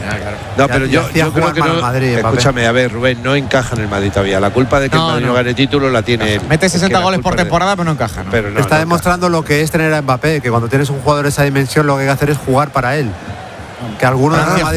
Claro. No, pero yo creo que no. Madrid, escúchame, a ver, Rubén, no encaja en el Madrid todavía. La culpa de que el Madrid no gane título la tiene. Mete 60 goles por temporada, pero no encaja. ¿no? Pero está demostrando lo que es tener a Mbappé, que cuando tienes un jugador de esa dimensión, lo que hay que hacer es jugar para él. Que alguno de Real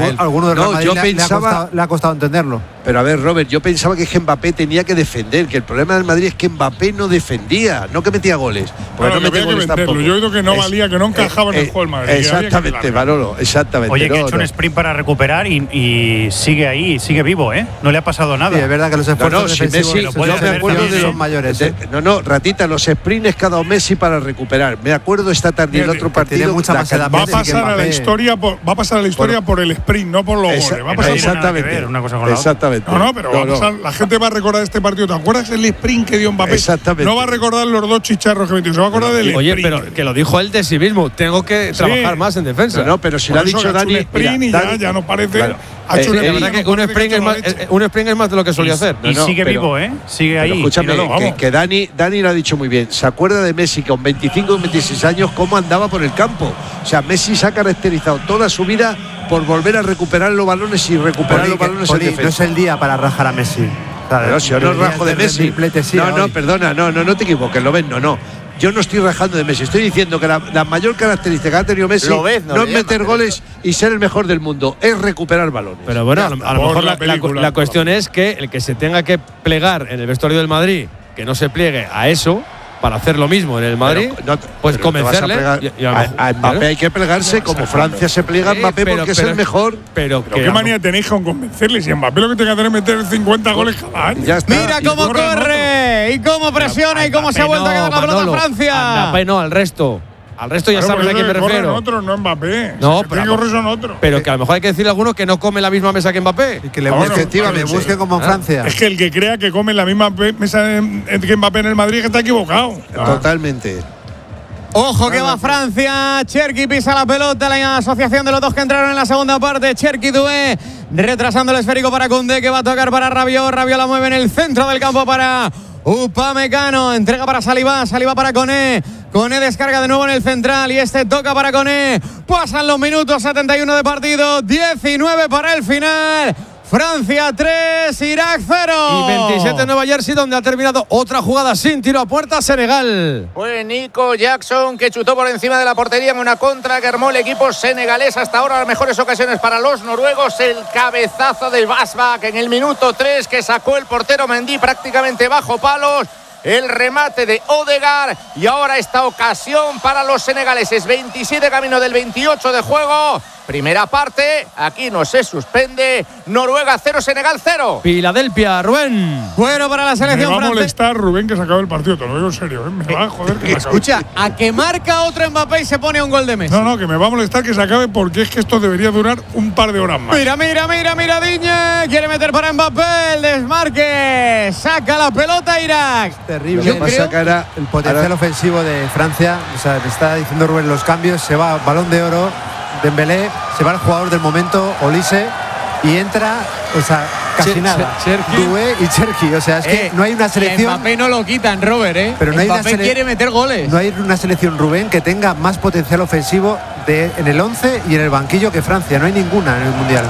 Madrid le ha costado entenderlo. Pero a ver, Robert, yo pensaba que Mbappé tenía que defender, que el problema del Madrid es que Mbappé no defendía, no que metía goles. Porque no metía goles tampoco. Yo he oído que no valía, que no encajaba en el juego del Madrid. Exactamente, Manolo, exactamente. Oye, que ha hecho un sprint para recuperar y sigue ahí, sigue vivo, ¿eh? No le ha pasado nada. Sí, es verdad que los esfuerzos defensivos no me acuerdo de los mayores. Ratita, los sprints que ha dado Messi para recuperar. Me acuerdo esta tarde en el otro partido. Va a pasar a la historia por el sprint, no por los goles. Va a pasar exactamente. Una cosa con la otra. No, pero va a pasar, la gente va a recordar este partido. ¿Te acuerdas el sprint que dio Mbappé? Exactamente. No va a recordar los dos chicharros que metió, se va a acordar del sprint. Oye, pero que lo dijo él de sí mismo. Tengo que trabajar más en defensa. No, pero si lo ha dicho Dani. Un sprint y ya nos parece. Claro. Ha hecho la verdad que un sprint es más de lo que solía hacer. Y sigue vivo, ¿eh? Sigue ahí. Escúchame, que Dani lo ha dicho muy bien. ¿Se acuerda de Messi con 25 o 26 años cómo andaba por el campo? O sea, Messi se ha caracterizado toda su vida por volver a recuperar los balones y recuperar los balones en defensa. No es el día para rajar a Messi. Pero si yo no rajo de Messi. Perdona, no te equivoques, lo ves, no. Yo no estoy rajando de Messi, estoy diciendo que la mayor característica que ha tenido Messi no es meter goles y ser el mejor del mundo, es recuperar balones. Pero bueno, a lo mejor la cuestión es que el que se tenga que plegar en el vestuario del Madrid, que no se pliegue a eso, para hacer lo mismo en el Madrid, pues convencerle. A Mbappé hay que plegarse como Francia se pliega a Mbappé porque es el mejor. Pero ¿qué manía tenéis con convencerle? Si Mbappé lo que tiene que hacer es meter 50 goles cada año. Mira cómo corre y cómo presiona y cómo se ha vuelto a quedar la pelota a Francia. Mbappé no, al resto. Al resto ya sabes a quién me refiero. Otros, no Mbappé. No, son otros. Pero que a lo mejor hay que decirle a alguno que no come la misma mesa que Mbappé. Y que le busque como en Francia. Es que el que crea que come la misma mesa que Mbappé en el Madrid que está equivocado. Totalmente. Ojo que va Francia. Cherki pisa la pelota. La asociación de los dos que entraron en la segunda parte. Cherki Doué retrasando el esférico para Koundé, que va a tocar para Rabiot. Rabiot la mueve en el centro del campo para Upamecano. Entrega para Saliba. Saliba para Koné. Koné descarga de nuevo en el central y este toca para Koné. Pasan los minutos, 71 de partido, 19 para el final. Francia 3, Irak 0. Y 27 en Nueva Jersey, donde ha terminado otra jugada sin tiro a puerta, Senegal. Fue Nico Jackson que chutó por encima de la portería en una contra que armó el equipo senegalés. Hasta ahora las mejores ocasiones para los noruegos. El cabezazo de Basbak en el minuto 3 que sacó el portero Mendy prácticamente bajo palos. El remate de Odegaard y ahora esta ocasión para los senegaleses. 27 camino del 28 de juego. Primera parte, aquí no se suspende. Noruega 0, Senegal 0. Filadelfia, Rubén. Bueno para la selección francesa. Me va a molestar, Rubén, que se acabe el partido. Te lo digo en serio, ¿eh? Me va a joder que se acabe. Escucha, a que marca otro Mbappé y se pone a un gol de Messi. No, que me va a molestar que se acabe porque es que esto debería durar un par de horas más. Mira, Digne. Quiere meter para Mbappé. El desmarque. Saca la pelota Irak. Terrible. El potencial ofensivo de Francia. O sea, le está diciendo Rubén los cambios. Se va Balón de Oro. Dembélé, se va el jugador del momento, Olise, y entra, o sea, casi nada. Doué y Cherki, o sea, es que no hay una selección. Mbappé no lo quitan, Robert, Pero no hay Mbappé quiere meter goles. No hay una selección, Rubén, que tenga más potencial ofensivo en el 11 y en el banquillo que Francia. No hay ninguna en el Mundial.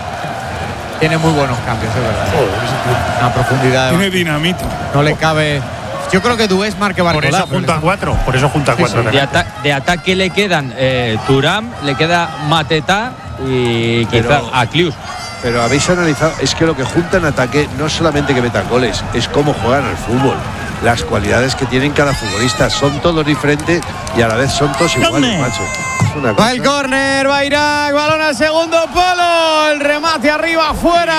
Tiene muy buenos cambios, es verdad. Una profundidad. Tiene dinamita. No le cabe. Yo creo que Doué es Marque Barcola. Por eso junta cuatro. De ataque le quedan Thuram, le queda Mateta y quizá Aklius. Pero habéis analizado, es que lo que junta en ataque no es solamente que metan goles, es cómo juegan al fútbol. Las cualidades que tienen cada futbolista son todos diferentes y a la vez son todos iguales, macho. Va el córner, va Irak, balón al segundo palo, el remate arriba,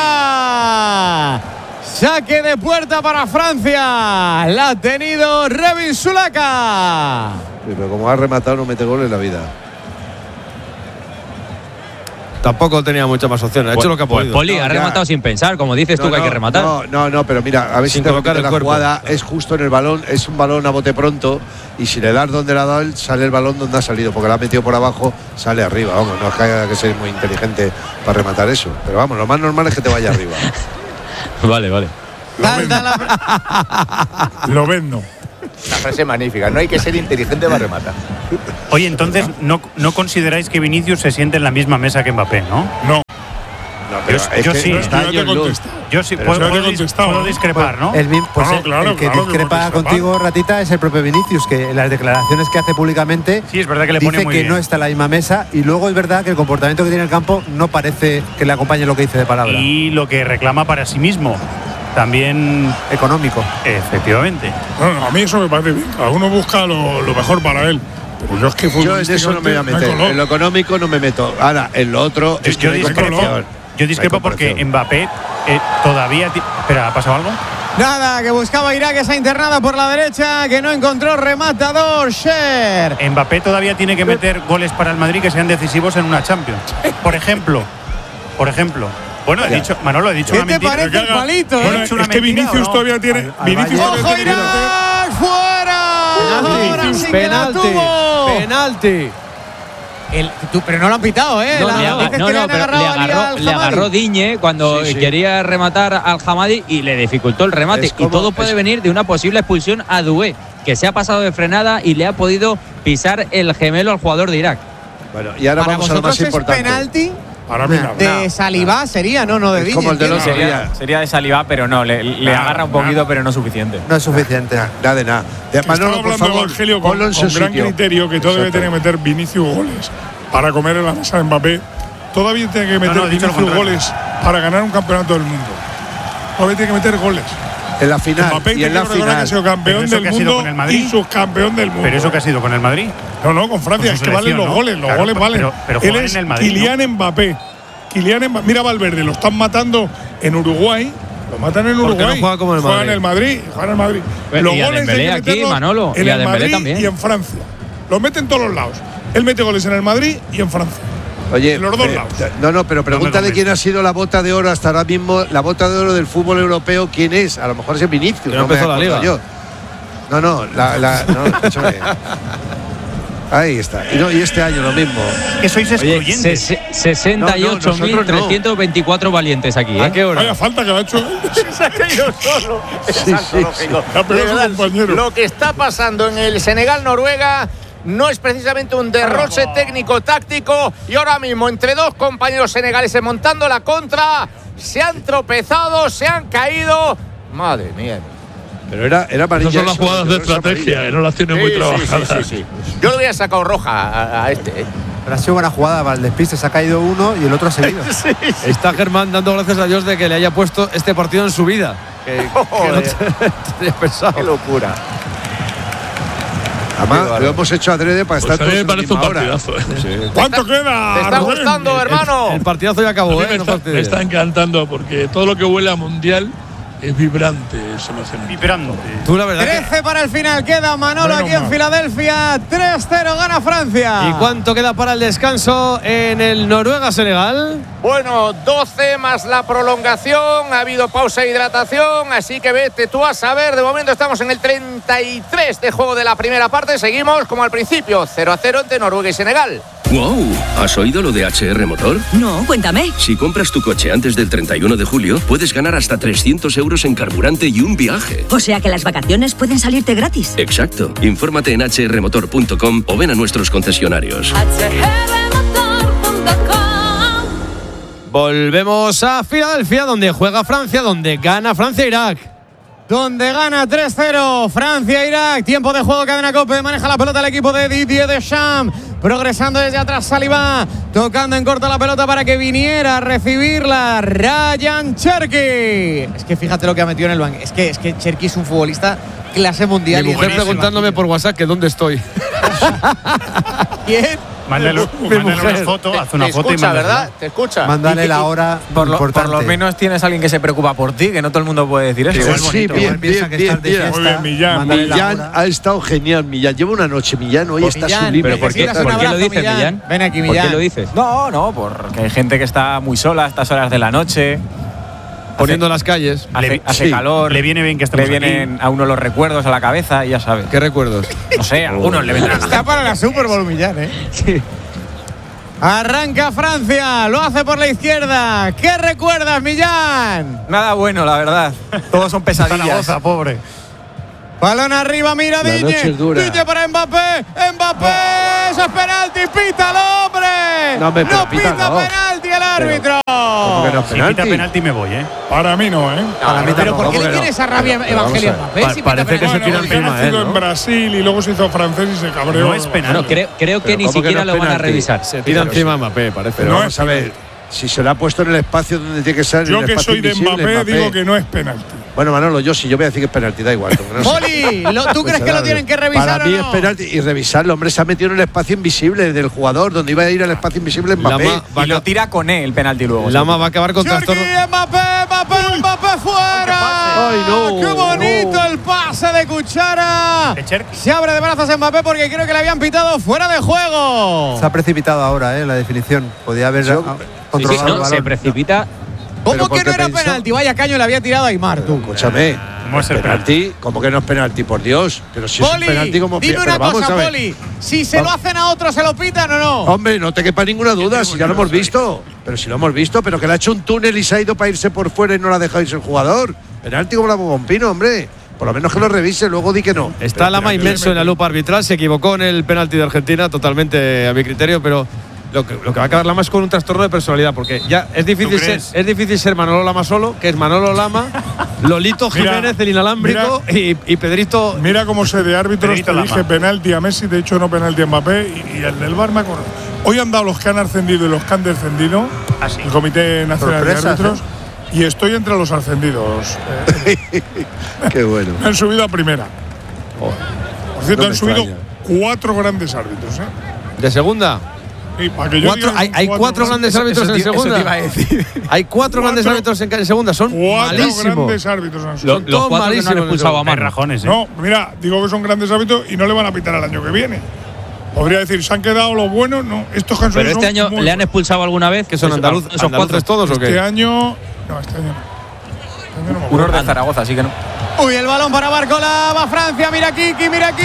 fuera. Saque de puerta para Francia. La ha tenido Revin Sulaka. Sí, pero como ha rematado no mete gol en la vida. Tampoco tenía muchas más opciones. Ha hecho lo que ha podido. Poli ha rematado sin pensar, como dices tú que hay que rematar. No, pero mira, a ver si te colocar la jugada. Es justo en el balón, es un balón a bote pronto. Y si le das donde le ha dado él, sale el balón donde ha salido. Porque la ha metido por abajo, sale arriba. Vamos, no es que haya que ser muy inteligente para rematar eso. Pero vamos, lo más normal es que te vaya arriba. Vale. Lo vendo. Una frase magnífica. No hay que ser inteligente para rematar. Oye, entonces, ¿no consideráis que Vinicius se siente en la misma mesa que Mbappé, no? No. Yo sí puedo discrepar, ¿no? El que discrepa contigo, Ratita, es el propio Vinicius, que en las declaraciones que hace públicamente es verdad que le dice pone muy que bien. no está en la misma mesa, y luego es verdad que el comportamiento que tiene en el campo no parece que le acompañe lo que dice de palabra. Y lo que reclama para sí mismo. También económico. Efectivamente. Bueno, a mí eso me parece bien. Cada uno busca lo mejor para él. Pero yo es que yo en eso no me voy a meter. En lo económico no me meto. Ahora, en lo otro es que yo discrepo porque Mbappé todavía… Espera, ¿ha pasado algo? Nada, que buscaba Irak esa internada por la derecha, que no encontró rematador. Sher. Mbappé todavía tiene que meter goles para el Madrid que sean decisivos en una Champions. Por ejemplo. Bueno, Manolo, he dicho ¿Qué una mentira. te parece el palito? Bueno, es que Vinicius todavía tiene… ¡Ojo, Irak! ¡Fuera! ¡Penalti! Pero no lo han pitado, ¿eh? Le agarró Digne cuando quería rematar al Hamadi y le dificultó el remate. Y todo puede venir de una posible expulsión a Doué, que se ha pasado de frenada y le ha podido pisar el gemelo al jugador de Irak. Bueno, y ahora vamos a lo más importante. ¿Penalti? Para mí no. De Salivá sería, no de Digne. Como el de los sería de Salivá, pero no, le agarra un poquito, pero no suficiente. No es suficiente. Nada de nada. Manolo, por favor, Evangelio, con gran criterio, que todo debe tener que meter Vinicius goles para comer en la mesa de Mbappé. Todavía tiene que meter Vinicius goles para ganar un campeonato del mundo. Todavía tiene que meter goles. En la final. Mbappé y en la final. Ha sido campeón del mundo y subcampeón del mundo. ¿Pero eso que ha sido con el Madrid? No, con Francia. Es que valen los goles. Los goles valen. Pero él es Kylian Mbappé. Mira Valverde, lo están matando en Uruguay. Lo matan en Uruguay. No juega como el Madrid. Juega en el Madrid. Los goles hay que aquí, Manolo. En el Madrid también. Y en Francia. Los mete en todos los lados. Él mete goles en el Madrid y en Francia. Oye, en los dos lados. Pero pregúntale quién ha sido la bota de oro hasta ahora mismo, la bota de oro del fútbol europeo, quién es. A lo mejor es Vinicius. No empezó la liga. Yo. No, escúchame. Ahí está. Y este año lo mismo. Que sois excluyentes. 68.324 valientes aquí. ¿A qué hora? Vaya falta que ha hecho. Se ha caído solo. Lo que está pasando en el Senegal-Noruega no es precisamente un derroche técnico-táctico. Y ahora mismo, entre dos compañeros senegaleses montando la contra, se han tropezado, se han caído. Madre mía. Pero era amarilla. Esas son las jugadas de estrategia, no las tiene muy trabajadas. Sí. Yo le hubiera sacado roja a este. Pero ha sido buena jugada para el despiste. Se ha caído uno y el otro ha seguido. Está Germán dando gracias a Dios de que le haya puesto este partido en su vida. Que no tenía pensado. Qué locura. Además, lo hemos hecho adrede para estar todos me parece un partidazo. ¿Cuánto queda? ¿Te está gustando, hermano? El partidazo ya acabó. Me está encantando porque todo lo que huele a mundial es vibrante, eso me hace vibrante. Tú la verdad 13 para el final queda, Manolo, aquí en Filadelfia. 3-0 gana Francia. ¿Y cuánto queda para el descanso en el Noruega-Senegal? Bueno, 12 más la prolongación. Ha habido pausa de hidratación, así que vete tú a saber. De momento estamos en el 33 de juego de la primera parte. Seguimos como al principio, 0-0 entre Noruega y Senegal. ¡Wow! ¿Has oído lo de HR Motor? No, cuéntame. Si compras tu coche antes del 31 de julio, puedes ganar hasta 300 euros en carburante y un viaje. O sea que las vacaciones pueden salirte gratis. Exacto. Infórmate en hrmotor.com o ven a nuestros concesionarios. Volvemos a Filadelfia, donde juega Francia, donde gana Francia-Irak. Donde gana 3-0 Francia-Irak. Tiempo de juego, cadena COPE. Maneja la pelota el equipo de Didier Deschamps. Progresando desde atrás Salivá. Tocando en corto la pelota para que viniera a recibirla Ryan Cherki. Es que fíjate lo que ha metido en el banco. Es que Cherki es un futbolista clase mundial. Mi mujer preguntándome por WhatsApp que dónde estoy. ¿Quién? Mándale una foto, haz una foto y mándale, ¿verdad? Te escucha. Mándale la hora. Por lo menos tienes a alguien que se preocupa por ti, que no todo el mundo puede decir eso. Sí, bien. Muy bien, Millán. Millán ha estado genial, Millán. Lleva una noche, Millán. Hoy está sublime. ¿Pero por qué lo dices, Millán? Ven aquí, ¿Por Millán. qué lo dices? No, porque hay gente que está muy sola a estas horas de la noche. Poniendo las calles. Hace calor. Le viene bien que estemos Le vienen a uno los recuerdos a la cabeza y ya sabes. ¿Qué recuerdos? No sé, a algunos le vendrán. Está para la Super Bowl, Millán, Sí. Arranca Francia, lo hace por la izquierda. ¿Qué recuerdas, Millán? Nada bueno, la verdad. Todos son pesadillas. Zaragoza, pobre. Balón arriba, mira Digne. Digne para Mbappé. Mbappé, eso es penalti. Pítalo, hombre. No pita penalti el árbitro. ¿Cómo que que no es penalti? Si pita penalti me voy, ¿eh? Para mí no, ¿eh? Para mí pero ¿por qué le tiene esa rabia Evangelio Mbappé? Parece que se tira encima, nacido en Brasil y luego se hizo francés y se cabreó. No es penalti. Bueno, creo que ni siquiera lo van a revisar. Se tira encima Mbappé, parece. Pero vamos a ver, si se lo ha puesto en el espacio donde tiene que ser. Yo que soy de Mbappé digo que no es penalti. Bueno, Manolo, yo voy a decir que es penalti, da igual. Poli, ¿tú crees que lo tienen que revisar? Para mí es penalti y revisarlo. Hombre, se ha metido en el espacio invisible del jugador, donde iba a ir al espacio invisible Mbappé. Y lo tira con él el penalti luego. Lama va a acabar con trastorno. Mbappé fuera. ¡Ay, no! ¡Qué bonito el pase de Cuchara! Se abre de brazos Mbappé porque creo que le habían pitado fuera de juego. Se ha precipitado ahora, la definición. Podía haber controlado el balón. Se precipita. ¿Cómo que no era penalti? Vaya caño le había tirado a Aimar, tú. Escúchame. No es penalti. ¿Cómo que no es penalti? Por Dios. Pero si Poli, es un penalti como. Dime una cosa, Poli. Si se lo hacen a otro, ¿se lo pitan o no? Hombre, no te quepa ninguna duda. Si ya lo hemos visto. Pero si lo hemos visto. Pero que le ha hecho un túnel y se ha ido para irse por fuera y no lo ha dejado irse el jugador. Penalti como la Bombino, hombre. Por lo menos que lo revise, luego di que no. Está Lama inmenso en la lupa arbitral. Se equivocó en el penalti de Argentina, totalmente a mi criterio, pero. Lo que va a acabar Lama es con un trastorno de personalidad, porque ya es difícil ser Manolo Lama solo, que es Manolo Lama, Lolito Jiménez, el inalámbrico, y Pedrito. Mira cómo se de árbitros te dije penalti a Messi, de hecho no penalti a Mbappé, y el del VAR me acuerdo. Hoy han dado los que han ascendido y los que han descendido, el Comité Nacional de Árbitros, y estoy entre los ascendidos. Qué bueno. Me han subido a primera. Por cierto, han subido 4 grandes árbitros. ¿De segunda? Hay 4 grandes árbitros en segunda. Hay 4 grandes árbitros en segunda. Son 4 malísimos. grandes árbitros han sido. Los 4 que no han expulsado a Rajones. No, mira, digo que son grandes árbitros y no le van a pitar el año que viene. Podría decir, ¿se han quedado los buenos? No, estos que han subido. Pero este año le han expulsado alguna vez. ¿Que son andaluces todos o qué? Este año. No, este año no. Unos de Zaragoza, así que no. Uy, el balón para Barcola, va Francia, mira Kiki.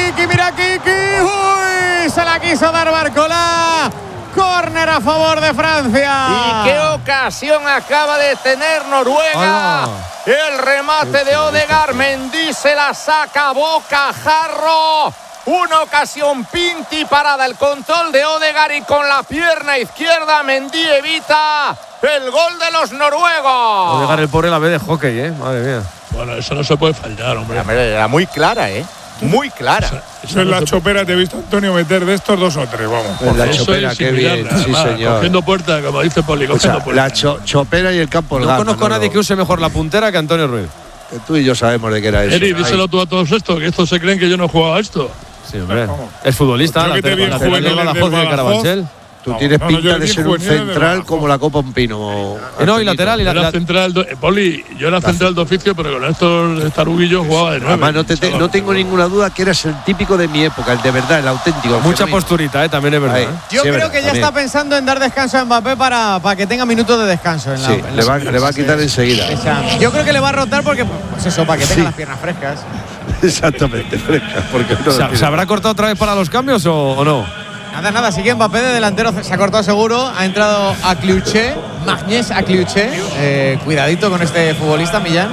Uy, se la quiso dar Barcola. Córner a favor de Francia. ¿Y qué ocasión acaba de tener Noruega? El remate de Odegaard. Mendy se la saca, Boca Jarro. Una ocasión Pinti parada. El control de Odegaard y con la pierna izquierda Mendy evita el gol de los noruegos. Odegaard, el pobre, la ve de hockey, madre mía. Bueno, eso no se puede fallar, hombre. Era muy clara, muy clara. Eso en la chopera te he visto, Antonio, meter de estos 2 o 3, vamos. En la chopera, qué bien, sí, señor. Cogiendo puerta, como dice Poli, cogiendo puerta. La chopera y el campo. No conozco a nadie que use mejor la puntera que Antonio Ruiz. Que tú y yo sabemos de qué era eso. Eri, díselo tú a todos estos, que estos se creen que yo no he jugado a esto. Sí, hombre. Es futbolista, la Badajoz de Carabanchel. Tú tienes pinta de ser un central como la Copa un pino. No, y lateral. Poli, yo era central de oficio, pero con estos taruguillos jugaba de 9. Además, no tengo ninguna duda que eras el típico de mi época, el de verdad, el auténtico. Mucha posturita, también es verdad. Yo creo que ya está pensando en dar descanso a Mbappé para que tenga minutos de descanso. Le va a quitar enseguida. Yo creo que le va a rotar porque, pues eso, para que tenga las piernas frescas. Exactamente, frescas. ¿Se habrá cortado otra vez para los cambios o no? Nada, sigue Mbappé de delantero, se ha cortado seguro, ha entrado Akliouche, Magnés Akliouche, cuidadito con este futbolista, Millán.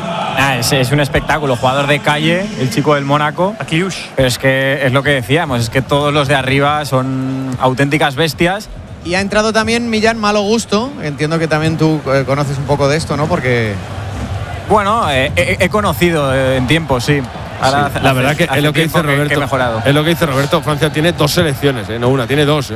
Es un espectáculo, jugador de calle, el chico del Mónaco. Pero es que es lo que decíamos, es que todos los de arriba son auténticas bestias. Y ha entrado también Millán Malo Gusto, entiendo que también tú conoces un poco de esto, ¿no? Porque… Bueno, he conocido en tiempo, sí. Ahora la verdad que es lo que dice Roberto. Es lo que dice Roberto. Francia tiene 2 selecciones, no una, tiene 2.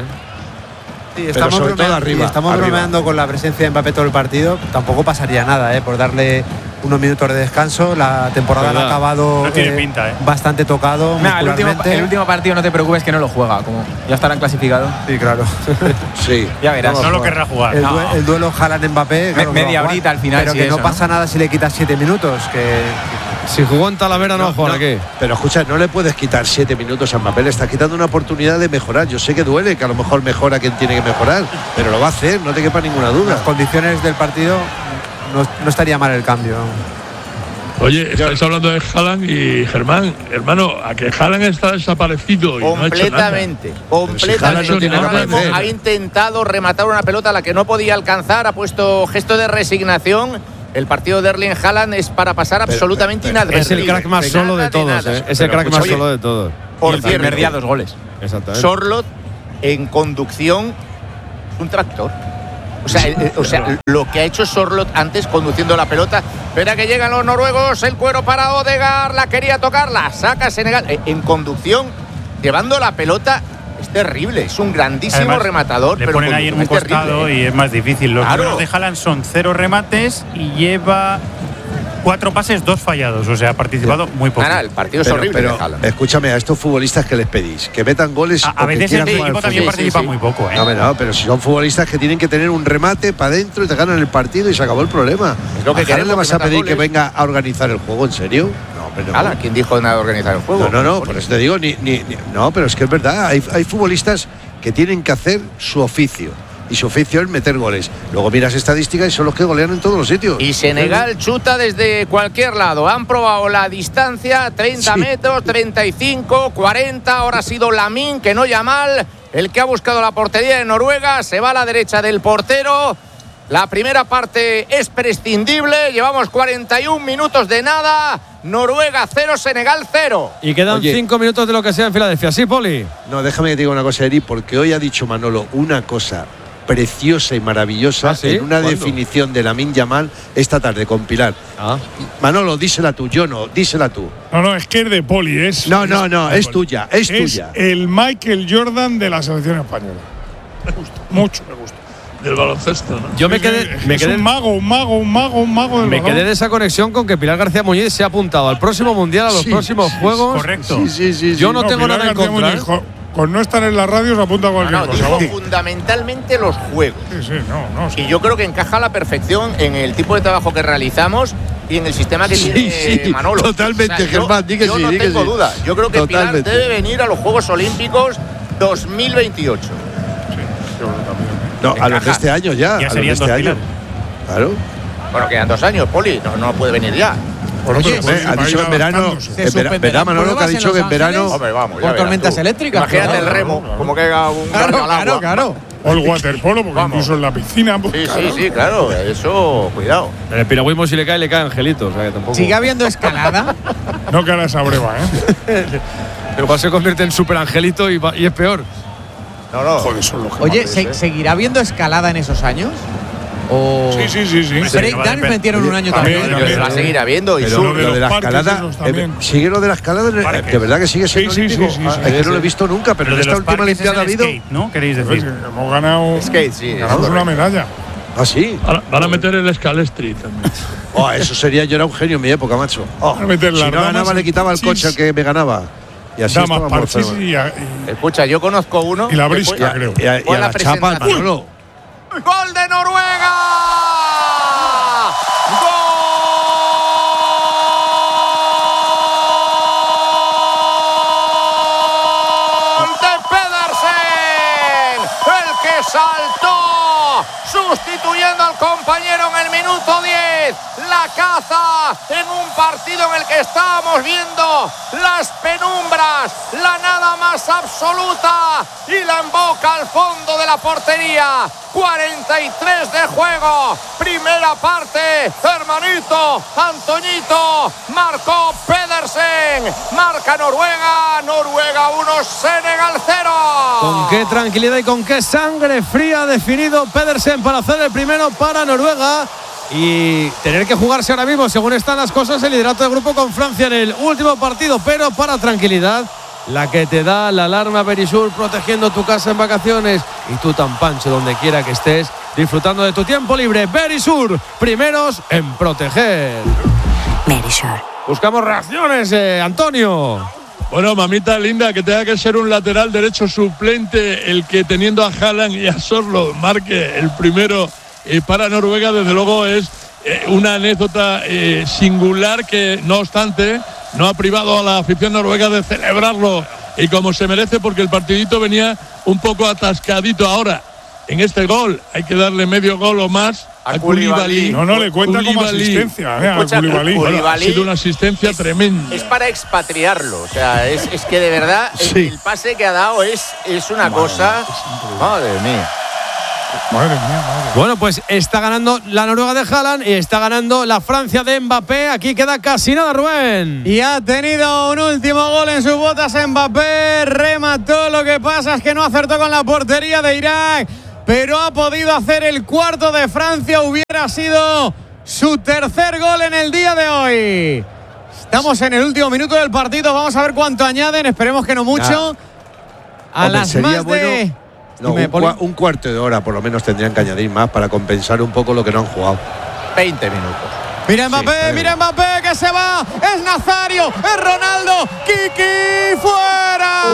Sí, estamos bromeando con la presencia de Mbappé todo el partido. Tampoco pasaría nada, por darle unos minutos de descanso. La temporada ha acabado bastante tocado. El último partido, no te preocupes que no lo juega, como ya estarán clasificados. Sí, claro. Sí. Ya verás. No lo querrá jugar. El duelo Haaland-Mbappé. Claro, media horita al final. Pero que no pasa nada si le quitas 7 minutos. Si jugó en Talavera no juega aquí. Pero escucha, no le puedes quitar 7 minutos a Mbappé, le está quitando una oportunidad de mejorar. Yo sé que duele, que a lo mejor mejora quien tiene que mejorar, pero lo va a hacer, no te quepa ninguna duda. Las condiciones del partido no estaría mal el cambio. Oye, estáis hablando de Haaland y Germán, hermano, a que Haaland está desaparecido y completamente. Ha intentado rematar una pelota a la que no podía alcanzar, ha puesto gesto de resignación. El partido de Erling Haaland es para pasar absolutamente inadvertido. Es el crack más solo de todos. Es el crack más solo de todos. Por cierto, primer día 2 goles. Exactamente. Sorloth en conducción, un tractor. O sea, lo que ha hecho Sorloth antes conduciendo la pelota. Espera que llegan los noruegos, el cuero para Odegaard, la quería tocar, la saca Senegal. En conducción, llevando la pelota, es terrible, es un grandísimo Además, rematador. Le pero ponen ahí en un costado y es más difícil. Los números de Haaland son 0 remates y lleva 4 pases, 2 fallados. O sea, ha participado muy poco. El partido es horrible de Haaland. Escúchame, a estos futbolistas que les pedís, que metan goles. A veces el equipo también participa muy poco, ¿eh? No, pero si son futbolistas que tienen que tener un remate para adentro y te ganan el partido y se acabó el problema. Es lo que ¿A Haaland le vas a pedir goles? que venga a organizar el juego? ¿En serio? No. ¿Quién dijo nada de organizar el juego? No, por eso te digo, no, pero es que es verdad, hay futbolistas que tienen que hacer su oficio. Y su oficio es meter goles. Luego miras estadísticas y son los que golean en todos los sitios. Y Senegal chuta desde cualquier lado. Han probado la distancia, 30 metros, 35, 40. Ahora ha sido Lamine, que no Yamal, el que ha buscado la portería de Noruega. Se va a la derecha del portero. La primera parte es prescindible. Llevamos 41 minutos de nada. Noruega 0, Senegal 0. Y quedan 5 minutos de lo que sea en Filadelfia. ¿Sí, Poli? No, déjame que te diga una cosa, Eri, porque hoy ha dicho Manolo una cosa preciosa y maravillosa en una definición de Lamine Yamal esta tarde con Pilar. Manolo, dísela tú, yo no, dísela tú. No, es que es de Poli, es. No, es tuya, es tuya. El Michael Jordan de la selección española. Me gusta, mucho me gusta. Del baloncesto, ¿no? Yo me quedé un mago del Me quedé de esa conexión con que Pilar García Muñiz se ha apuntado al próximo mundial, a los próximos juegos. Correcto. Sí. Yo no tengo nada en contra. Con no estar en la radio se apunta a cualquier cosa. Dijo fundamentalmente los juegos. Sí. Y yo creo que encaja a la perfección en el tipo de trabajo que realizamos y en el sistema que tiene Manolo. Totalmente, Germán, di que yo sí. no tengo duda. Yo creo que Totalmente. Pilar debe venir a los Juegos Olímpicos 2028. No, a los de este año ya. Ya a los de serían este 2 año. Claro. Bueno, quedan 2 años, Poli. No puede venir ya. Ha dicho en verano. Verá Manolo que ha dicho que en verano. Hombre, vamos, Por tormentas eléctricas. Imagínate el remo, como que haga un gallo al agua. Claro. O el waterpolo, porque incluso en la piscina. Sí, claro. Eso, cuidado. En el piragüismo, si le cae Angelito. O sea, que tampoco. ¿Sigue habiendo escalada? No que hará esa breva, Pero se convierte en super Angelito y es peor. No. Joder, son los que Oye, más ves, ¿seguirá habiendo escalada en esos años? ¿O Sí. breakdance metieron un año también? Va a seguir habiendo. Y Pero lo de la escalada. ¿Sigue lo de la escalada? ¿De verdad que sigue siendo olímpico? Sí. Es que no lo he visto nunca, pero en esta última Olimpiada ha habido. ¿No? ¿Queréis decir? Hemos ganado. Skate, ganamos una medalla. ¿Ah, sí? Van a meter el Scalestri también. Eso sería, yo era un genio en mi época, macho. Si no ganaba, le quitaba el coche al que me ganaba. Y así estaba Escucha, yo conozco uno. Y la brisca, creo. Y a la chapa, Manolo. ¡Gol de Noruega! ¡Gol de Pedersen! El que saltó sustituyendo al compañero en el minuto 10. La caza en un partido en el que estábamos viendo las penumbras, la nada más absoluta y la emboca al fondo de la portería. 43 de juego, primera parte, hermanito, Antoñito, marcó Pedersen, marca Noruega 1, Senegal 0. Con qué tranquilidad y con qué sangre fría ha definido Pedersen para hacer el primero para Noruega y tener que jugarse ahora mismo, según están las cosas, el liderato de grupo con Francia en el último partido, pero para tranquilidad, la que te da la alarma Berisur, protegiendo tu casa en vacaciones y tú tan pancho donde quiera que estés, disfrutando de tu tiempo libre. Berisur, primeros en proteger. Berisur. Buscamos reacciones, Antonio. Bueno, mamita linda, que tenga que ser un lateral derecho suplente el que teniendo a Haaland y a Sorloth marque el primero para Noruega, desde luego es una anécdota singular que, no obstante, no ha privado a la afición noruega de celebrarlo y como se merece, porque el partidito venía un poco atascadito. Ahora, en este gol hay que darle medio gol o más a Koulibaly. No, le cuenta como asistencia a Koulibaly. Ha sido una asistencia tremenda. Es para expatriarlo, o sea, es que de verdad el pase que ha dado es una cosa. Madre mía. Bueno, pues está ganando la Noruega de Haaland y está ganando la Francia de Mbappé. Aquí queda casi nada, Rubén. Y ha tenido un último gol en sus botas Mbappé. Remató, lo que pasa es que no acertó con la portería de Irak. pero ha podido hacer el cuarto de Francia. Hubiera sido su tercer gol en el día de hoy. Estamos en el último minuto del partido. Vamos a ver cuánto añaden. Esperemos que no mucho. A Hombre, las más bueno, de... No, un cuarto de hora por lo menos tendrían que añadir más para compensar un poco lo que no han jugado. 20 minutos. Mira Mbappé, mira Mbappé que se va. Es Nazario, es Ronaldo. Kiki fuera.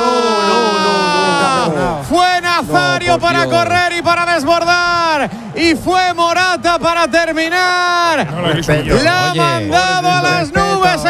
No. Fue Nazario para correr y para desbordar. Y fue Morata para terminar. La ha mandado a las nubes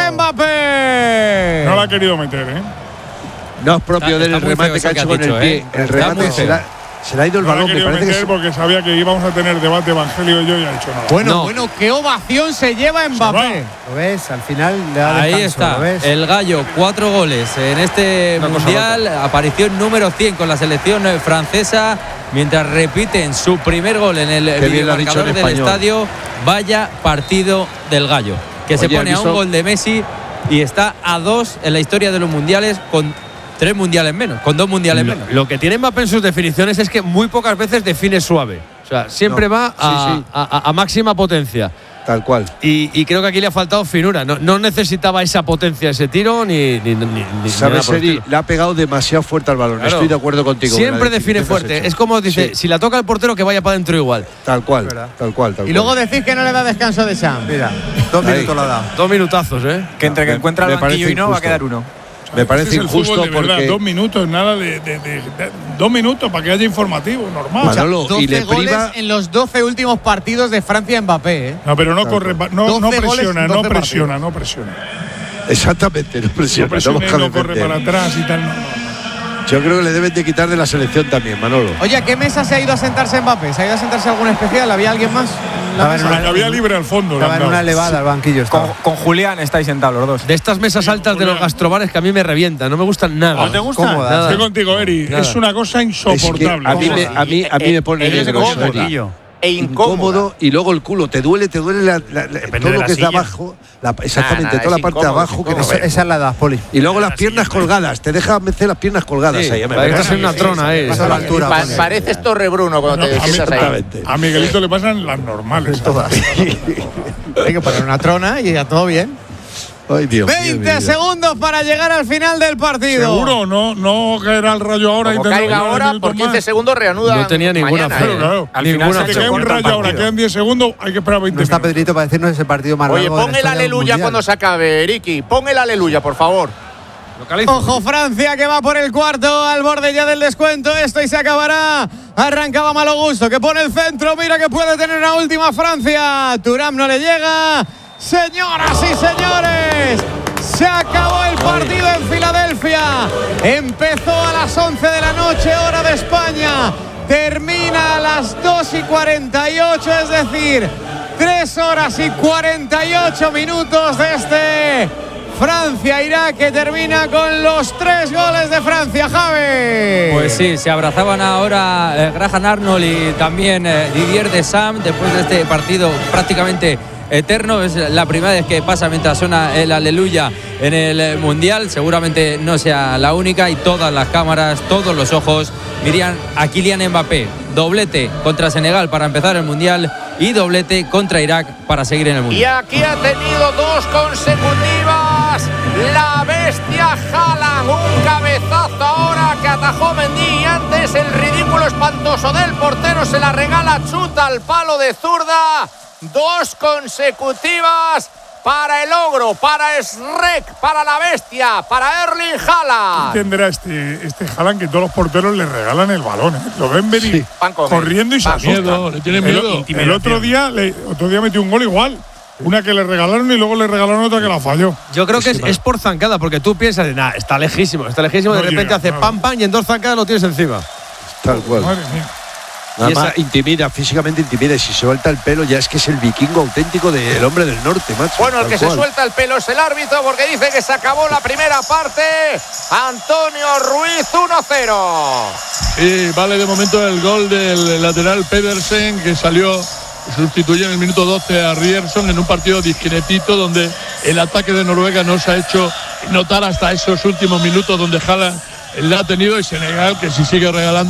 Mbappé. No la ha querido meter, ¿eh? No es propio del remate que ha hecho con el pie. El remate se le ha ido el balón. Me parece que porque sabía que íbamos a tener debate Evangelio y yo, y ha hecho nada. Bueno, qué ovación se lleva Mbappé. ¿Lo ves? Al final le da ahí descanso, está, el gallo, 4 goles en este mundial, aparición número 100 con la selección francesa, mientras repiten su primer gol en el videomarcador del estadio. Vaya partido del gallo, que se pone a un gol de Messi y está a 2 en la historia de los mundiales con 3 mundiales menos, con 2 mundiales menos. Lo que tiene Mbappé en sus definiciones es que muy pocas veces define suave. O sea, siempre va a máxima potencia. Tal cual. Y creo que aquí le ha faltado finura. No necesitaba esa potencia, ese tiro, ni ¿Sabes, Seri? Le ha pegado demasiado fuerte al balón. Claro. Estoy de acuerdo contigo. Siempre define fuerte. Es como dice, si la toca el portero, que vaya para adentro igual. Tal cual. Y luego decís que no le da descanso de Sam. Mira, 2 minutos lo ha dado. 2 minutazos, ¿eh? Que entre que encuentra el banquillo y no, va a quedar uno. Me parece injusto porque… Verdad, 2 minutos, nada de 2 minutos para que haya informativo, normal. Manolo, 12 goles en los 12 últimos partidos de Francia Mbappé, ¿eh? No, pero no corre, no presiona, no presiona. Exactamente, no presiona. No corre para atrás y tal. Yo creo que le deben de quitar de la selección también, Manolo. Oye, ¿a qué mesa se ha ido a sentarse Mbappé? ¿Se ha ido a sentarse alguna especial? ¿Había alguien más? Había libre al fondo. Estaba en una elevada al banquillo. Con Julián estáis sentados los dos. De estas mesas altas de los gastrobares que a mí me revientan, no me gustan nada. ¿No te gustan? Estoy contigo, Eri. Es una cosa insoportable. Es que a mí me pone nervioso. E incómodo, y luego el culo te duele todo lo que es de abajo, exactamente, toda la parte de abajo que esa es la edad, Poli. Y luego las piernas colgadas, te deja meter las piernas colgadas ahí. Estás en una trona, a la altura. Pareces Torrebruno cuando te sientas ahí. A Miguelito le pasan las normales. Todas. Hay que poner una trona y ya todo bien. Ay, Dios 20 segundos para llegar al final del partido. Seguro, no caerá el Rayo ahora. Como caiga ahora, por 15 segundos reanuda. No tenía ninguna fe. Claro. Al final si queda un Rayo ahora, quedan 10 segundos, hay que esperar 20 minutos. No está Pedrito para decirnos ese partido más largo. Oye, pon el aleluya cuando se acabe, Ricky. Pon el aleluya, por favor. Ojo, Francia que va por el cuarto, al borde ya del descuento. Esto y se acabará. Arrancaba Malo Gusto, que pone el centro. Mira que puede tener una última Francia. Thuram no le llega. Señoras y señores, se acabó el partido en Filadelfia. Empezó a las 11 de la noche, hora de España. Termina a las 2:48, es decir, 3 horas y 48 minutos de este Francia-Irak, que termina con los 3 goles de Francia, Javi. Pues sí, se abrazaban ahora Graham Arnold y también Didier Deschamps después de este partido prácticamente eterno. Es la primera vez que pasa mientras suena el aleluya en el Mundial. Seguramente no sea la única, y todas las cámaras, todos los ojos miran a Kylian Mbappé. Doblete contra Senegal para empezar el Mundial y doblete contra Irak para seguir en el Mundial. Y aquí ha tenido 2 consecutivas la bestia Haaland. Un cabezazo ahora que atajó Mendy, y antes el ridículo espantoso del portero se la regala, chuta al palo de zurda. 2 consecutivas para el ogro, para Shrek, para la bestia, para Erling Haaland. Tendrá este Haaland que todos los porteros le regalan el balón, ¿eh? Lo ven venir corriendo y se asustan. Le tiene miedo. El otro día metió un gol igual. Una que le regalaron y luego le regalaron otra que la falló. Yo creo que es por zancada, porque tú piensas, está lejísimo, de repente hace pam y en 2 zancadas lo tienes encima. Tal cual. Madre mía. Además, físicamente intimida, y si suelta el pelo ya es que es el vikingo auténtico del hombre del norte, macho. Bueno, el que se suelta el pelo es el árbitro, porque dice que se acabó la primera parte. Antonio Ruiz, 1-0. Sí, vale de momento el gol del lateral Pedersen, que salió, sustituye en el minuto 12 a Ryerson en un partido discretito donde el ataque de Noruega no se ha hecho notar hasta esos últimos minutos, donde Haaland la ha tenido, y Senegal, que si sigue regalando,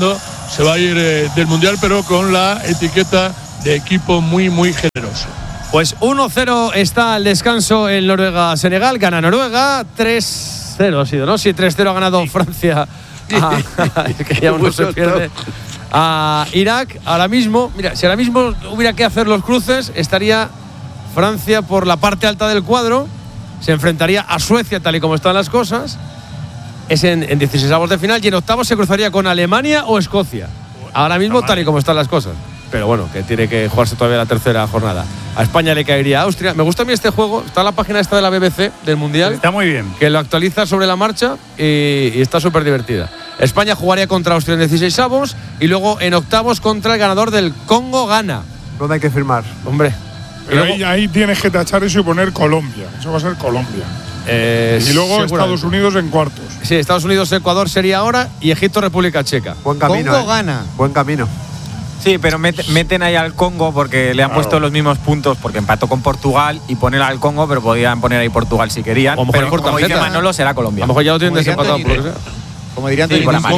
se va a ir del Mundial, pero con la etiqueta de equipo muy, muy generoso. Pues 1-0 está el descanso en Noruega-Senegal. Gana Noruega. 3-0 ha sido, ¿no? Sí, 3-0 ha ganado Francia. Es que ya uno se pierde. A Irak. Ahora mismo, mira, si ahora mismo hubiera que hacer los cruces, estaría Francia por la parte alta del cuadro. Se enfrentaría a Suecia, tal y como están las cosas. Es en 16avos de final. Y en octavos se cruzaría con Alemania o Escocia. Ahora mismo, tal y como están las cosas. Pero bueno, que tiene que jugarse todavía la tercera jornada. A España le caería a Austria. Me gusta a mí este juego. Está en la página esta de la BBC del Mundial. Está muy bien. Que lo actualiza sobre la marcha y está súper divertida. España jugaría contra Austria en 16avos y luego en octavos contra el ganador del Congo-Ghana. ¿Dónde hay que firmar? Hombre. Pero ahí tienes que tachar eso y poner Colombia. Eso va a ser Colombia. Y luego Estados Unidos en cuartos. Sí, Estados Unidos, Ecuador sería ahora y Egipto, República Checa. Buen camino. Congo-Ghana. Buen camino. Sí, pero meten ahí al Congo porque le han puesto los mismos puntos porque empató con Portugal y poner al Congo, pero podían poner ahí Portugal si querían. O a lo mejor pero como dice Manolo, será Colombia. A lo mejor ya lo tienen desempatado. Como dirían,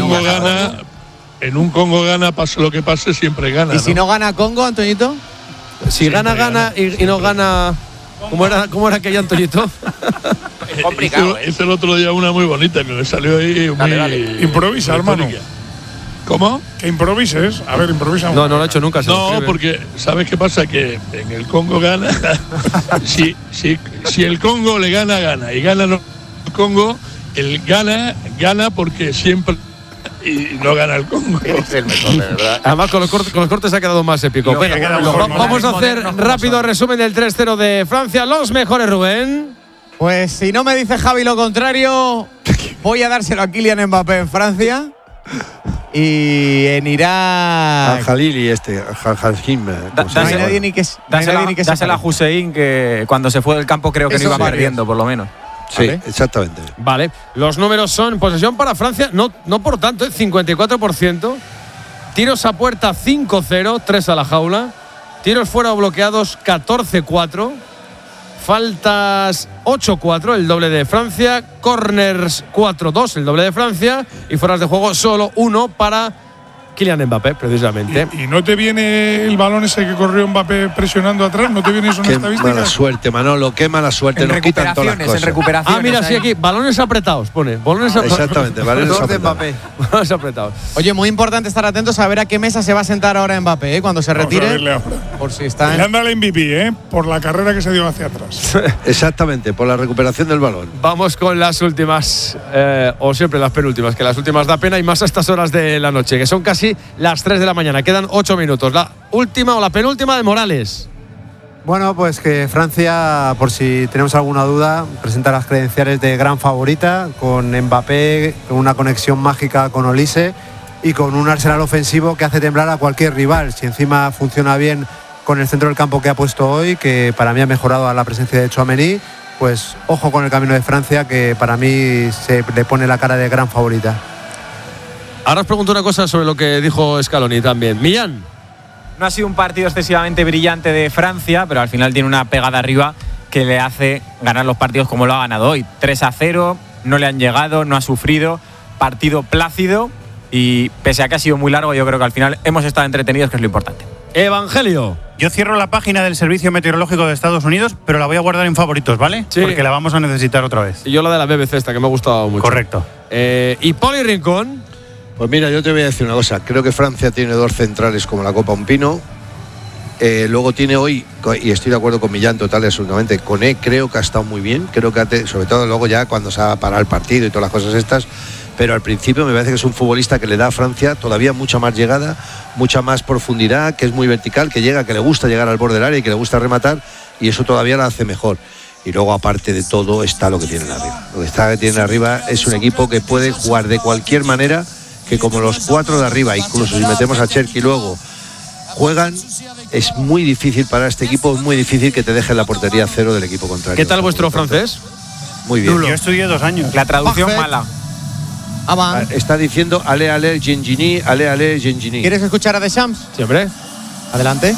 en un Congo gana, pase lo que pase, siempre gana. ¿Y si no gana Congo, Antoñito? Si gana y no gana. ¿Cómo era aquella, Antoñito? Complicado. Hice el otro día una muy bonita que me salió ahí. Dale. Improvisa, hermano. ¿Cómo? Que improvises. A ver, improvisa. No lo he hecho nunca. No, porque ¿sabes qué pasa? Que en el Congo gana. si el Congo le gana, gana. Y gana el Congo, el gana porque siempre. Y no gana el Congo. Es el mejor, de verdad. Además, con los cortes ha quedado más épico. Vamos a hacer rápido resumen del 3-0 de Francia. Los mejores, Rubén. Pues si no me dice Javi lo contrario, voy a dárselo a Kylian Mbappé en Francia. Y en Irak. Al Jalili Al-Hakim. Dásela a Hussein, que cuando se fue del campo creo que no iba perdiendo, por lo menos. Sí, exactamente. Vale, los números son posesión para Francia, no por tanto, 54%. Tiros a puerta 5-0, 3 a la jaula. Tiros fuera o bloqueados 14-4. Faltas 8-4, el doble de Francia. Corners 4-2, el doble de Francia. Y fueras de juego solo 1 para Kylian Mbappé, precisamente. ¿Y no te viene el balón ese que corrió Mbappé presionando atrás? ¿No te viene eso en estadísticas? Qué mala suerte, Manolo, qué mala suerte. Nos quitan todas las cosas. En recuperaciones. Mira, sí, aquí, balones apretados, pone. Balones apretados. Exactamente, balones apretados. Balones apretados. Oye, muy importante estar atentos a ver a qué mesa se va a sentar ahora Mbappé, cuando se retire. Por si está. Le anda el MVP, por la carrera que se dio hacia atrás. Exactamente, por la recuperación del balón. Vamos con las últimas, o siempre las penúltimas, que las últimas da pena y más a estas horas de la noche, que son casi las 3 de la mañana. Quedan 8 minutos. La última o la penúltima de Morales. Bueno, pues que Francia, por si tenemos alguna duda, presenta las credenciales de gran favorita, con Mbappé, con una conexión mágica con Olise y con un arsenal ofensivo que hace temblar a cualquier rival. Si encima funciona bien con el centro del campo que ha puesto hoy, que para mí ha mejorado a la presencia de Tchouaméni, pues ojo con el camino de Francia, que para mí se le pone la cara de gran favorita. Ahora os pregunto una cosa sobre lo que dijo Scaloni también. Millán. No ha sido un partido excesivamente brillante de Francia, pero al final tiene una pegada arriba que le hace ganar los partidos como lo ha ganado hoy. 3-0, no le han llegado, no ha sufrido. Partido plácido y pese a que ha sido muy largo, yo creo que al final hemos estado entretenidos, que es lo importante. Evangelio. Yo cierro la página del Servicio Meteorológico de Estados Unidos, pero la voy a guardar en favoritos, ¿vale? Sí. Porque la vamos a necesitar otra vez. Y yo la de la BBC esta, que me ha gustado mucho. Correcto. ¿Y Poli Rincón? Pues mira, yo te voy a decir una cosa. Creo que Francia tiene 2 centrales como la Copa Un Pino. Luego tiene hoy, y estoy de acuerdo con Millán total y absolutamente, Koné creo que ha estado muy bien. Creo que sobre todo luego ya cuando se va a parar el partido y todas las cosas estas. Pero al principio me parece que es un futbolista que le da a Francia todavía mucha más llegada, mucha más profundidad, que es muy vertical, que llega, que le gusta llegar al borde del área y que le gusta rematar, y eso todavía la hace mejor. Y luego, aparte de todo, está lo que tienen arriba. Lo que tienen arriba es un equipo que puede jugar de cualquier manera, que como los 4 de arriba, incluso si metemos a Cherki luego, juegan, es muy difícil para este equipo, es muy difícil que te deje la portería 0 del equipo contrario. ¿Qué tal vuestro francés? Muy bien. Yo estudié 2 años. La traducción mala. Está diciendo ale Gengini, ale Gengini. ¿Quieres escuchar a Deschamps? Siempre. Adelante.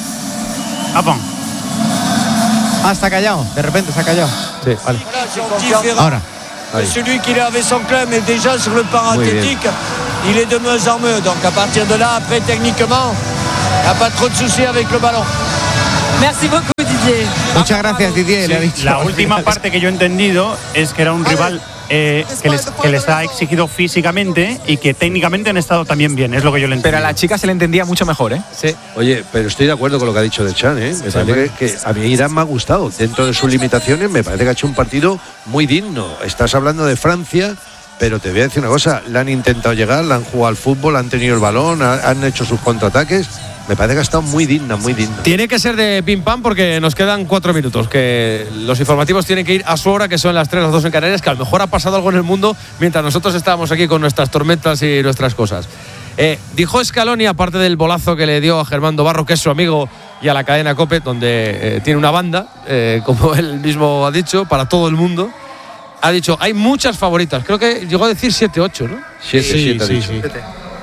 Está callado. De repente se ha callado. Sí, vale. Ahora. Celui qui est avec son club est déjà sur le parenthétique. il est de mieux en mieux. Donc à partir de là, après techniquement, il n'y a pas trop de soucis avec le ballon. Merci beaucoup, Didier. Muchas gracias, Didier. Le ha dicho. La última parte que yo he entendido es que era un rival que les ha exigido físicamente y que técnicamente han estado también bien, es lo que yo le entiendo. Pero a la chica se le entendía mucho mejor, ¿eh? Sí. Oye, pero estoy de acuerdo con lo que ha dicho De Chan, ¿eh? Me parece que a mí Irán me ha gustado. Dentro de sus limitaciones, me parece que ha hecho un partido muy digno. Estás hablando de Francia, pero te voy a decir una cosa. Le han intentado llegar, le han jugado al fútbol, han tenido el balón, han hecho sus contraataques. Me parece que ha estado muy digna, muy digna. Tiene que ser de pim pam porque nos quedan 4 minutos, que los informativos tienen que ir a su hora, que son las 3, las 2 en Canarias, que a lo mejor ha pasado algo en el mundo mientras nosotros estábamos aquí con nuestras tormentas y nuestras cosas. Dijo Scaloni, aparte del bolazo que le dio a Germán Dobarro, que es su amigo, y a la cadena COPE, donde tiene una banda, como él mismo ha dicho, para todo el mundo. Ha dicho, hay muchas favoritas. Creo que llegó a decir 7-8, ¿no? 7.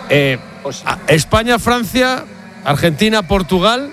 España, Francia, Argentina, Portugal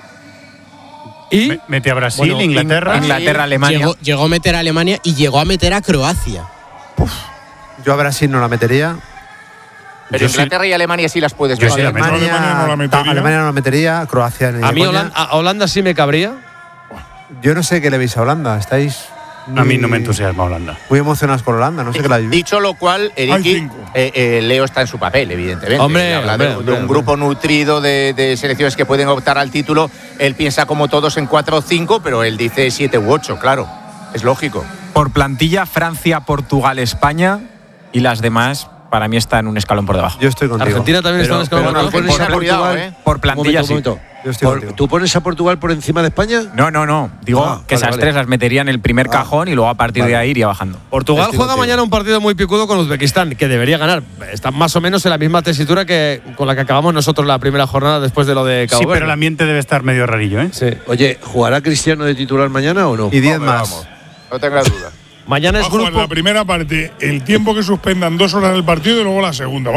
y… Mete a Brasil, Inglaterra, Alemania. Llegó a meter a Alemania y llegó a meter a Croacia. Yo a Brasil no la metería. Pero Inglaterra y Alemania sí las puedes meter. Alemania no la metería. Croacia ni a mí Holanda sí me cabría. Yo no sé qué le veis a Holanda. Estáis… A mí no me entusiasma Holanda. Muy emocionados con Holanda, no sé qué la habéis. Dicho lo cual, Eriki, Leo está en su papel, evidentemente. Hombre, habla de un grupo nutrido de selecciones que pueden optar al título. Él piensa como todos en 4 o 5, pero él dice 7 u 8, claro. Es lógico. Por plantilla, Francia, Portugal, España y las demás, para mí están en un escalón por debajo. Yo estoy contigo. Argentina también está en un escalón por debajo. Por plantilla, sí. ¿Tú pones a Portugal por encima de España? No. Digo que esas tres las metería en el primer cajón y luego a partir de ahí iría bajando. Portugal juega mañana un partido muy picudo con Uzbekistán, que debería ganar. Está más o menos en la misma tesitura que con la que acabamos nosotros la primera jornada después de lo de Cabo Verde. Sí, pero el ambiente debe estar medio rarillo, ¿eh? Sí. Oye, ¿jugará Cristiano de titular mañana o no? Y 10 más. Vamos, no tengas duda. Mañana es grupo. En la primera parte, el tiempo que suspendan 2 horas del partido y luego la segunda.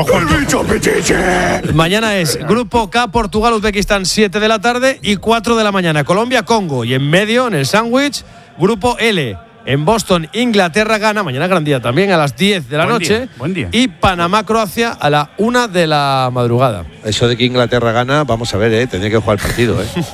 Mañana es grupo K, Portugal, Uzbekistán, 7 de la tarde y 4 de la mañana. Colombia, Congo. Y en medio, en el sándwich, grupo L. En Boston, Inglaterra gana. Mañana gran día también a las 10 de la noche. Buen día. Y Panamá, Croacia a la 1 de la madrugada. Eso de que Inglaterra gana, vamos a ver, tendría que jugar el partido,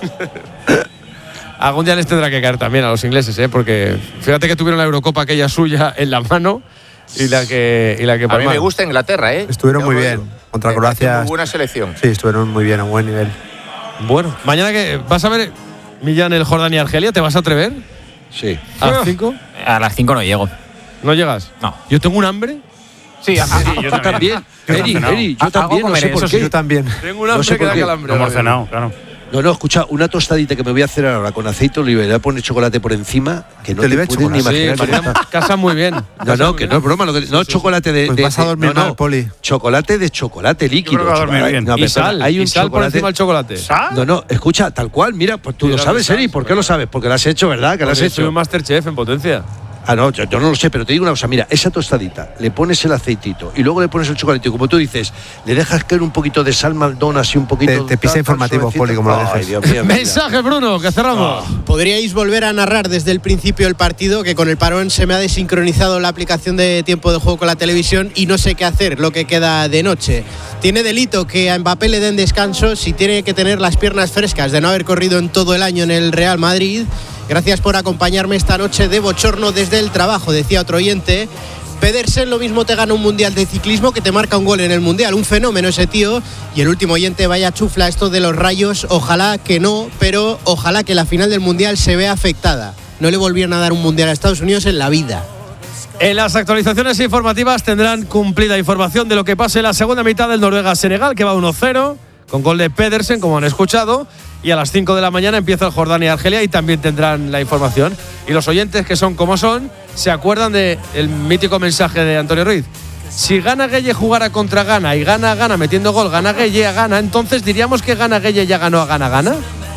Algún día les tendrá que caer también a los ingleses, porque fíjate que tuvieron la Eurocopa aquella suya en la mano y la que a mí me gusta Inglaterra, Estuvieron muy bien contra Croacia. Muy buena selección. Sí, estuvieron muy bien, a buen nivel. Bueno, mañana que vas a ver Millán, el Jordania y Argelia, ¿te vas a atrever? Sí. ¿A las 5? A las 5 no llego. ¿No llegas? No. ¿Yo tengo un hambre? Sí, yo también. Eri, yo también, no sé por qué. Yo también. Tengo un hambre que da calambre. No hemos cenado, claro. No, escucha, una tostadita que me voy a hacer ahora con aceite de oliva y le voy a poner chocolate por encima, que no te puedes ni imaginar. Sí, casa muy bien. No, que no es broma. Chocolate de… Pues vas a dormir mal, Poli. Chocolate de chocolate líquido. Yo creo que va a dormir bien. No, y sal, hay un sal por encima del chocolate. ¿Sal? No, escucha, tal cual, mira, pues tú lo sabes, Eri. ¿Por qué lo sabes? Porque lo has hecho, ¿verdad? Que lo has hecho. Soy un Masterchef en potencia. No, yo no lo sé, pero te digo una cosa, mira, esa tostadita, le pones el aceitito y luego le pones el chocolate y como tú dices, le dejas caer un poquito de sal Maldon, así un poquito… Te pisa informativo, Poli, como lo dejes. Dios mío, mensaje, Bruno, que cerramos. ¿Podríais volver a narrar desde el principio el partido? Que con el parón se me ha desincronizado la aplicación de tiempo de juego con la televisión y no sé qué hacer lo que queda de noche. Tiene delito que a Mbappé le den descanso si tiene que tener las piernas frescas de no haber corrido en todo el año en el Real Madrid. Gracias por acompañarme esta noche de bochorno desde el trabajo, decía otro oyente. Pedersen lo mismo te gana un mundial de ciclismo que te marca un gol en el mundial. Un fenómeno ese tío. Y el último oyente, vaya chufla esto de los rayos. Ojalá que no, pero ojalá que la final del mundial se vea afectada. No le volvieron a dar un mundial a Estados Unidos en la vida. En las actualizaciones informativas tendrán cumplida información de lo que pase en la segunda mitad del Noruega-Senegal, que va 1-0, con gol de Pedersen, como han escuchado. Y a las 5 de la mañana empieza el Jordania y Argelia y también tendrán la información. Y los oyentes, que son como son, se acuerdan del mítico mensaje de Antonio Ruiz. Si Gana Gueye jugara contra Ghana y Ghana metiendo gol, Gana Gueye a Ghana, entonces diríamos que Gana Gueye ya ganó a Ghana.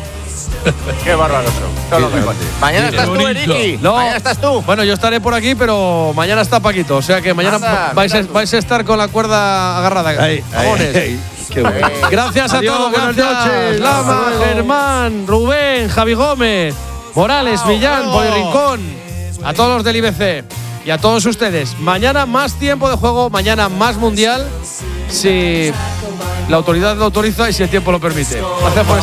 Qué bárbaro son los mejores. Mañana estás tú, Eriki. No, mañana estás tú. Bueno, yo estaré por aquí, pero mañana está Paquito. O sea que mañana vais a estar con la cuerda agarrada. Qué bueno. Gracias a todos, buenas noches. Lama, Germán, Rubén, Javi Gómez, Morales, Millán, Poli Rincón, a todos los del IBC y a todos ustedes. Mañana más tiempo de juego, mañana más mundial si la autoridad lo autoriza y si el tiempo lo permite. Gracias por